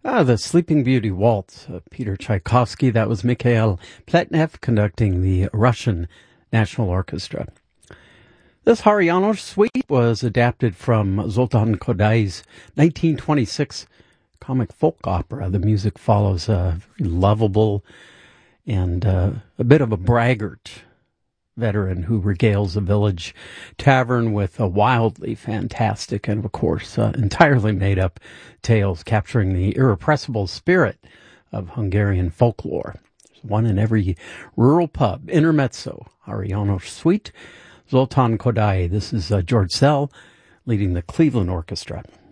The Sleeping Beauty Waltz, Peter Tchaikovsky. That was Mikhail Pletnev conducting the Russian National Orchestra. This Hariano suite was adapted from Zoltan Kodai's 1926 comic folk opera. The music follows a very lovable and a bit of a braggart veteran who regales a village tavern with a wildly fantastic and, of course, entirely made-up tales capturing the irrepressible spirit of Hungarian folklore. There's one in every rural pub. Intermezzo, Hariano Suite, Zoltan Kodai. This is George Szell leading the Cleveland Orchestra.